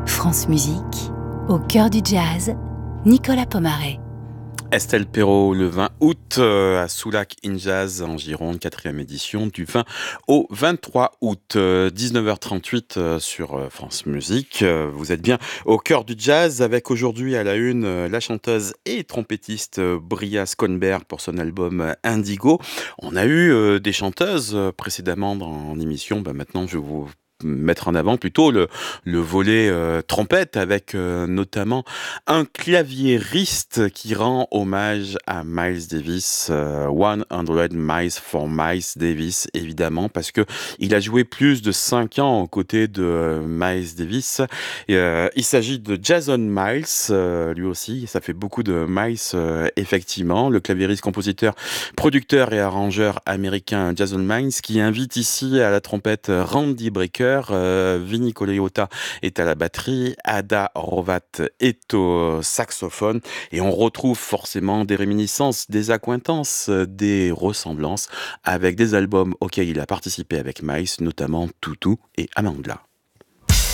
France Musique, au cœur du jazz, Nicolas Pomaré. Estelle Perrault, le 20 août, à Soulac in Jazz, en Gironde, 4e édition, du 20 au 23 août, 19h38 sur France Musique. Vous êtes bien au cœur du jazz, avec aujourd'hui à la une la chanteuse et trompettiste Bria Skonberg pour son album Indigo. On a eu des chanteuses précédemment dans l'émission, maintenant je vais vous mettre en avant plutôt le volet trompette avec notamment un claviériste qui rend hommage à Miles Davis, 100 Miles for Miles Davis, évidemment, parce que il a joué plus de 5 ans aux côtés de Miles Davis. Il s'agit de Jason Miles, lui aussi, ça fait beaucoup de Miles, effectivement, le claviériste, compositeur, producteur et arrangeur américain Jason Miles, qui invite ici à la trompette Randy Brecker, Vinny Colaiuta est à la batterie, Ada Rovat est au saxophone, et on retrouve forcément des réminiscences, des accointances, des ressemblances avec des albums auxquels il a participé avec Miles, notamment Tutu et Amandla.